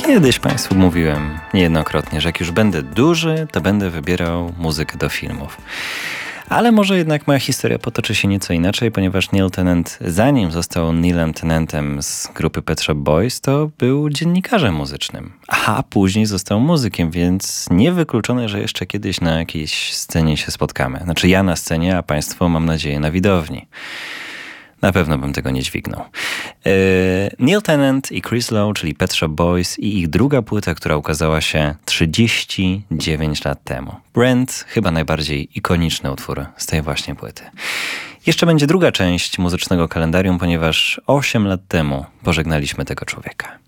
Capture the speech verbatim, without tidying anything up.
Kiedyś Państwu mówiłem niejednokrotnie, że jak już będę duży, to będę wybierał muzykę do filmów. Ale może jednak moja historia potoczy się nieco inaczej, ponieważ Neil Tennant, zanim został Neilem Tennantem z grupy Pet Shop Boys, to był dziennikarzem muzycznym. A później został muzykiem, więc niewykluczone, że jeszcze kiedyś na jakiejś scenie się spotkamy. Znaczy ja na scenie, a Państwo, mam nadzieję, na widowni. Na pewno bym tego nie dźwignął. Yy, Neil Tennant i Chris Lowe, czyli Pet Shop Boys, i ich druga płyta, która ukazała się trzydzieści dziewięć lat temu. Brand, chyba najbardziej ikoniczny utwór z tej właśnie płyty. Jeszcze będzie druga część muzycznego kalendarium, ponieważ osiem lat temu pożegnaliśmy tego człowieka.